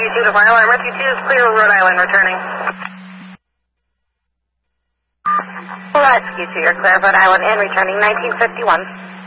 Rescue 2 to final. Rescue 2 is clear, Rhode Island, returning. Rescue 2, you're clear, Rhode Island, and returning 1951.